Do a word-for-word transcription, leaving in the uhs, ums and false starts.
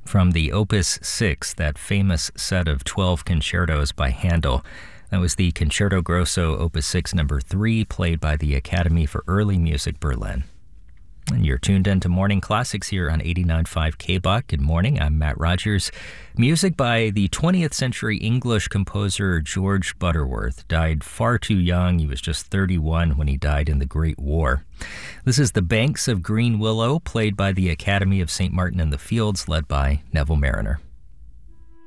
from the Opus six, that famous set of twelve concertos by Handel. That was the Concerto Grosso Opus six number three, played by the Academy for Early Music Berlin. And you're tuned into Morning Classics here on eighty-nine point five K B O C. Good morning, I'm Matt Rogers. Music by the twentieth century English composer George Butterworth. Died far too young. He was just thirty-one when he died in the Great War. This is The Banks of Green Willow, played by the Academy of Saint Martin in the Fields, led by Neville Marriner.